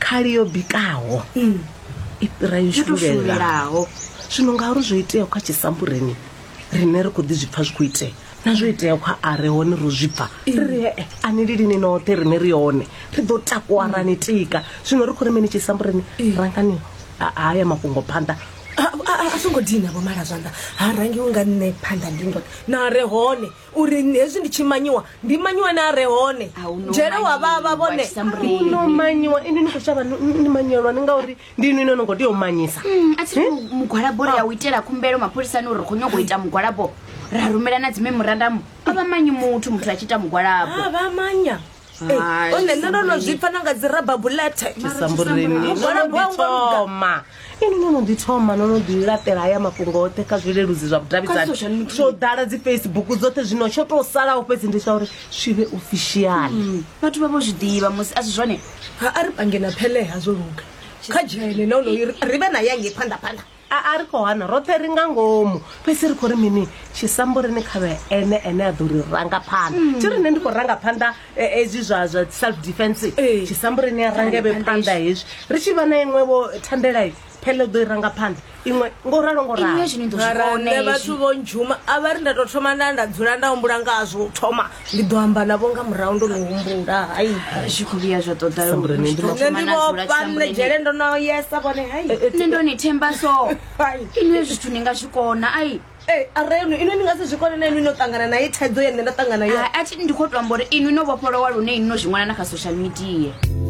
khali yo bikaho I fhira yo shulelaho zwino ngauri zwo itea kha Tshisambureni rine ri khou ḓi zwipfa zwi khou itea na zwo itea kha are hone ro zwipfa ri ani lini noṱhe rine ri hone ri ḓo takuwa rani tika zwino ri khou ri mini Tshisambureni rangani haya mafhungo phanḓa a songo dina vho mala zwanḓa ha rangi unga nne phanḓa ndi ndo na re hone uri hezwi ndi tshimanyiwa ndi manyiwa na re hone jela wa baba vhone no manyiwa ini ni khou shavha ni manyelwa ni ngauri ndi ini no ngo tea u manyisa a thi mugwalabo ya u itela khumbelo mapholisani uri khonyo go ita mugwalabo ra rumela na dzi memorandum aba manyi muthu a tshi ita mugwalabo aba manya one no zwipfa nanga dzi rubber bullet Tshisambureni no thoma ini no ḓi thoma no ḓi latela haya mafhungo oṱhe kha zwileludzi zwa vhudavhidzani zwo ḓala dzi Facebook dzoṱhe zwino tsho to salaho fhedzi ndi uri zwive official vhathu vha vho zwi ḓivha musi a zwi zwone a ri pange na pheleha zwo luga kha jele no ri vhe na yange phanḓa a ri khou hana roṱhe ri nga ngomu fhedzi ri khou ri mini Tshisambureni khavhe ene a ḓo ri ranga phanḓa thi ri nne ndi khou ranga phanḓa ezwi zwa self defense Tshisambureni ya rangeve phanḓa hezwi ri tshi vha na iṅwevho thandela phele ḓo I ranga phanḓa iṅwe ngoralo ngorane vhathu vho njuma a vha ri nda tou thoma nda dzula nda humbula ngazwo u thoma ndi ḓo amba navho nga murahu ndo no humbula hayi zwi khou vhuya zwa ṱoḓa nne ndi vho panne jele ndo no yesa vhone hayi nne ndo ni themba so inwe zwithu ni nga zwi kona ai areno ino ni nga si zwi kone na ino no ṱangana na I thaidzo ye nne nda ṱangana yo a thi ndi khou tou amba uri inwi no vhofholowa lune ini no zwi ṅwana na kha social media